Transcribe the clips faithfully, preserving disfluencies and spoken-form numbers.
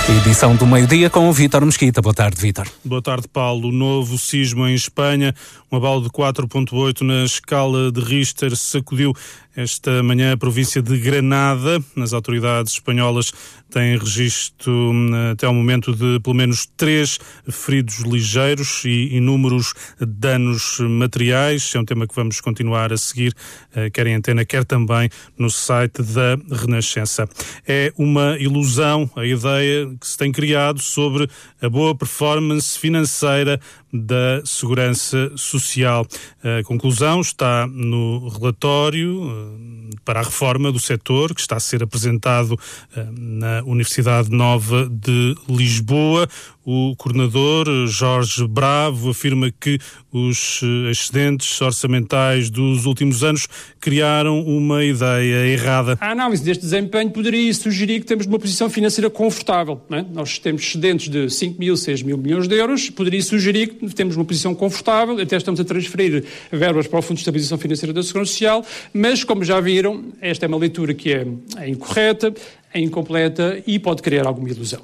Edição do meio-dia com o Vítor Mesquita. Boa tarde, Vítor. Boa tarde, Paulo. Novo sismo em Espanha. Um abalo de quatro ponto oito na escala de Richter sacudiu esta manhã a província de Granada. As autoridades espanholas têm registro até ao momento de pelo menos três feridos ligeiros e inúmeros danos materiais. É um tema que vamos continuar a seguir, quer em antena, quer também no site da Renascença. É uma ilusão a ideia que se tem criado sobre a boa performance financeira da Segurança Social. A conclusão está no relatório para a reforma do setor, que está a ser apresentado na Universidade Nova de Lisboa. O coordenador, Jorge Bravo, afirma que os excedentes orçamentais dos últimos anos criaram uma ideia errada. A análise deste desempenho poderia sugerir que temos uma posição financeira confortável. Não é? Nós temos excedentes de cinco mil, seis mil milhões de euros. Poderia sugerir que temos uma posição confortável, até estamos a transferir verbas para o Fundo de Estabilização Financeira da Segurança Social, mas, como já viram, esta é uma leitura que é, é incorreta, é incompleta e pode criar alguma ilusão.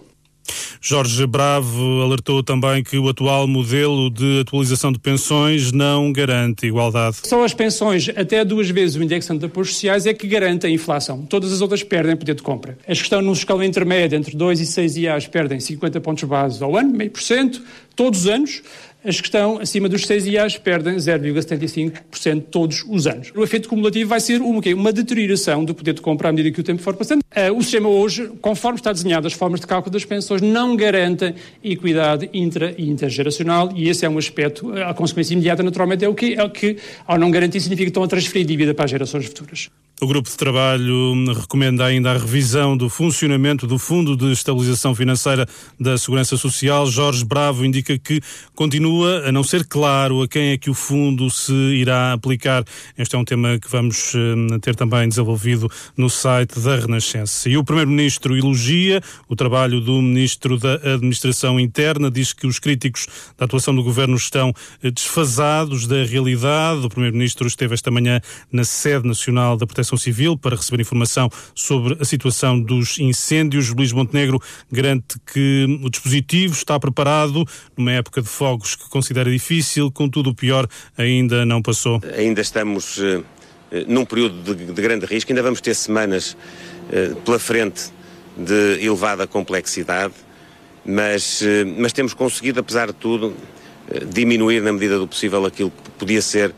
Jorge Bravo alertou também que o atual modelo de atualização de pensões não garante igualdade. Só as pensões até duas vezes o indexante de apoios sociais é que garante a inflação. Todas as outras perdem poder de compra. As que estão numa escala intermédia entre dois e seis I A S perdem cinquenta pontos base ao ano, meio por cento, todos os anos. As que estão acima dos seis I A S perdem zero vírgula setenta e cinco por cento todos os anos. O efeito cumulativo vai ser uma, uma deterioração do poder de compra à medida que o tempo for passando. Uh, o sistema hoje, conforme está desenhado, as formas de cálculo das pensões não garantem equidade intra- e intergeracional, e esse é um aspecto, a consequência imediata naturalmente é o que, é o que ao não garantir, significa que estão a transferir dívida para as gerações futuras. O grupo de trabalho recomenda ainda a revisão do funcionamento do Fundo de Estabilização Financeira da Segurança Social. Jorge Bravo indica que continua a não ser claro a quem é que o fundo se irá aplicar. Este é um tema que vamos ter também desenvolvido no site da Renascença. E o Primeiro-Ministro elogia o trabalho do Ministro da Administração Interna, diz que os críticos da atuação do Governo estão desfasados da realidade. O Primeiro-Ministro esteve esta manhã na sede nacional da Proteção Civil para receber informação sobre a situação dos incêndios. Luís Montenegro garante que o dispositivo está preparado numa época de fogos que considera difícil, contudo o pior ainda não passou. Ainda estamos uh, num período de, de grande risco, ainda vamos ter semanas uh, pela frente de elevada complexidade, mas, uh, mas temos conseguido, apesar de tudo, uh, diminuir na medida do possível aquilo que podia ser uh,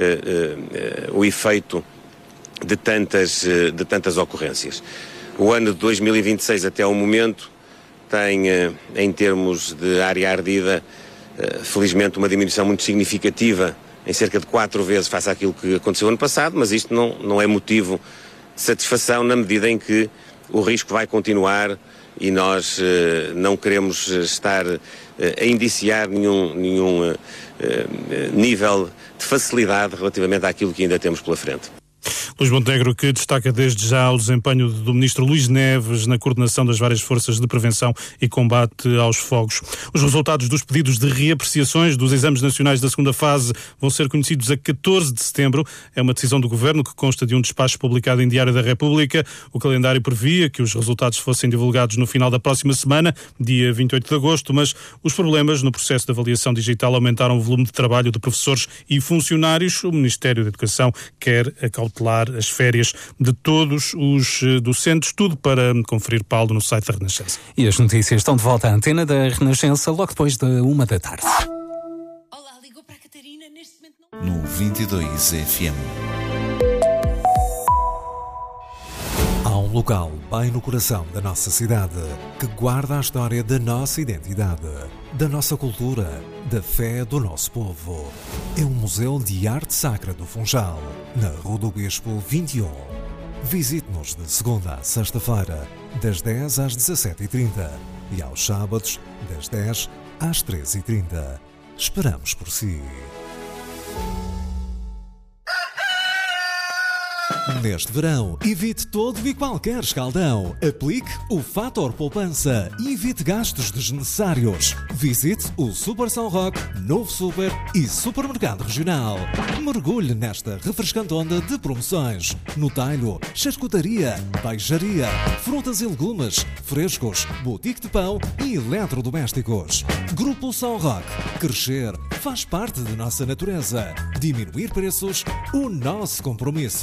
uh, uh, o efeito de tantas, de tantas ocorrências. O ano de dois mil e vinte e seis até ao momento tem, em termos de área ardida, felizmente uma diminuição muito significativa, em cerca de quatro vezes face àquilo que aconteceu ano passado, mas isto não, não é motivo de satisfação na medida em que o risco vai continuar e nós não queremos estar a indiciar nenhum, nenhum nível de facilidade relativamente àquilo que ainda temos pela frente. Luís Montenegro, que destaca desde já o desempenho do Ministro Luís Neves na coordenação das várias forças de prevenção e combate aos fogos. Os resultados dos pedidos de reapreciações dos exames nacionais da segunda fase vão ser conhecidos a catorze de setembro. É uma decisão do Governo que consta de um despacho publicado em Diário da República. O calendário previa que os resultados fossem divulgados no final da próxima semana, dia vinte e oito de agosto, mas os problemas no processo de avaliação digital aumentaram o volume de trabalho de professores e funcionários. O Ministério da Educação quer acautelar as férias de todos os docentes, tudo para conferir, Paulo, no site da Renascença. E as notícias estão de volta à antena da Renascença logo depois da uma da tarde. Olá, ligou para a Catarina, neste momento não... No vinte e dois F M. Há um local bem no coração da nossa cidade que guarda a história da nossa identidade, da nossa cultura, da fé do nosso povo. É o Museu de Arte Sacra do Funchal, na Rua do Bispo vinte e um. Visite-nos de segunda a sexta-feira, das dez às dezassete e trinta e aos sábados, das dez às treze e trinta. Esperamos por si. Neste verão, evite todo e qualquer escaldão. Aplique o Fator Poupança e evite gastos desnecessários. Visite o Super São Roque, Novo Super e Supermercado Regional. Mergulhe nesta refrescante onda de promoções. No talho, charcutaria, peixaria, frutas e legumes, frescos, boutique de pão e eletrodomésticos. Grupo São Roque. Crescer faz parte de nossa natureza. Diminuir preços, o nosso compromisso.